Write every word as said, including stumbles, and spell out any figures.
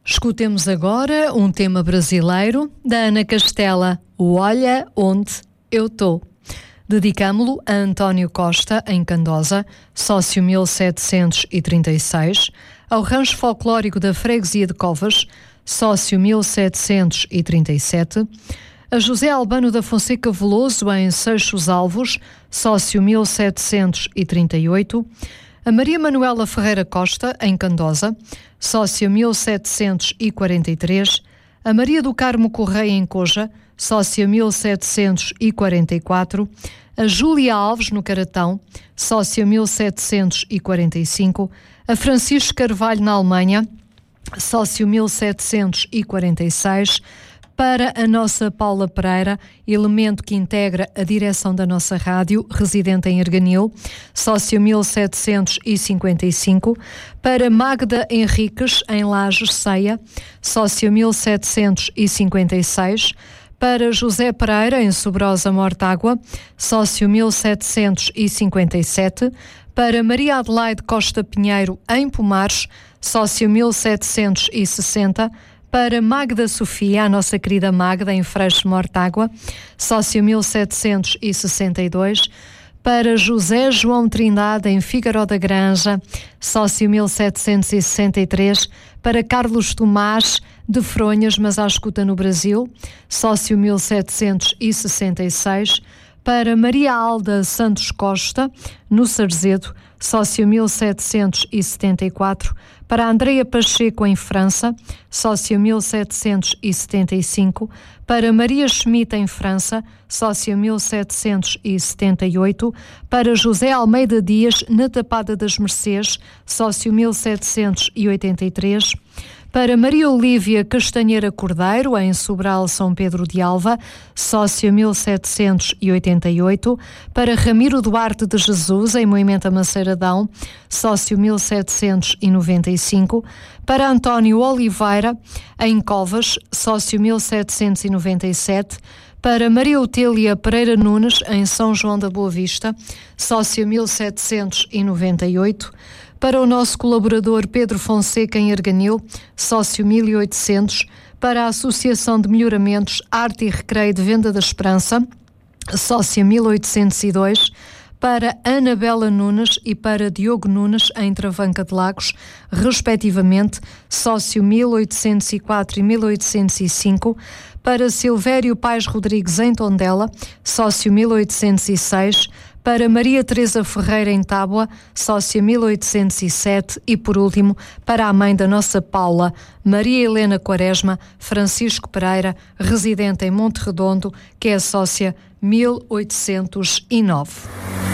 Escutemos agora um tema brasileiro da Ana Castela, o Olha Onde Eu Tô. Dedicámo-lo a António Costa, em Candosa, sócio mil setecentos e trinta e seis, ao Rancho Folclórico da Freguesia de Covas, sócio mil setecentos e trinta e sete, a José Albano da Fonseca Veloso, em Seixos Alvos, sócio mil setecentos e trinta e oito, a Maria Manuela Ferreira Costa, em Candosa, sócia mil setecentos e quarenta e três, a Maria do Carmo Correia, em Coja, sócia mil setecentos e quarenta e quatro, a Júlia Alves, no Caratão, sócia mil setecentos e quarenta e cinco, a Francisco Carvalho, na Alemanha, sócio mil setecentos e quarenta e seis, para a nossa Paula Pereira, elemento que integra a direção da nossa rádio, residente em Erganil, sócio mil setecentos e cinquenta e cinco, para Magda Henriques, em Lajes, Ceia, sócio mil setecentos e cinquenta e seis, para José Pereira, em Sobrosa, Mortágua, sócio mil setecentos e cinquenta e sete, para Maria Adelaide Costa Pinheiro, em Pomares, sócio mil setecentos e sessenta, para Magda Sofia, a nossa querida Magda, em Freixo Mortágua, sócio mil setecentos e sessenta e dois, para José João Trindade, em Fígaro da Granja, sócio mil setecentos e sessenta e três, para Carlos Tomás, de Fronhas, mas à escuta no Brasil, sócio mil setecentos e sessenta e seis, para Maria Alda Santos Costa, no Sarzedo, sócio mil setecentos e setenta e quatro, para Andreia Pacheco, em França, sócio mil setecentos e setenta e cinco, para Maria Schmidt, em França, sócio mil setecentos e setenta e oito, para José Almeida Dias, na Tapada das Mercês, sócio mil setecentos e oitenta e três, para Maria Olívia Castanheira Cordeiro, em Sobral, São Pedro de Alva, sócio mil setecentos e oitenta e oito, para Ramiro Duarte de Jesus, em Moimenta Maceiradão, sócio mil setecentos e noventa e cinco, para António Oliveira, em Covas, sócio mil setecentos e noventa e sete, para Maria Otília Pereira Nunes, em São João da Boa Vista, sócio mil setecentos e noventa e oito, para o nosso colaborador Pedro Fonseca, em Erganil, sócio mil e oitocentos, para a Associação de Melhoramentos Arte e Recreio de Venda da Esperança, sócia mil oitocentos e dois, para Anabela Nunes e para Diogo Nunes, em Travanca de Lagos, respectivamente, sócio mil oitocentos e quatro e mil oitocentos e cinco, para Silvério Paes Rodrigues, em Tondela, sócio mil oitocentos e seis, para Maria Teresa Ferreira, em Tábua, sócia mil oitocentos e sete, e por último, para a mãe da nossa Paula, Maria Helena Quaresma Francisco Pereira, residente em Monte Redondo, que é sócia mil oitocentos e nove.